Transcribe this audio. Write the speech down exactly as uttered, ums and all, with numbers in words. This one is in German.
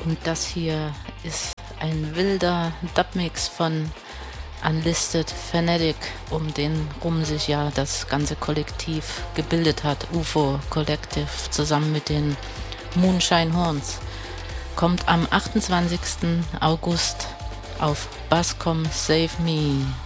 Und das hier ist ein wilder Dubmix von Unlisted Fanatic, um den rum sich ja das ganze Kollektiv gebildet hat. U F O Collective zusammen mit den Moonshine Horns. Kommt am achtundzwanzigsten August auf Bascom Save Me.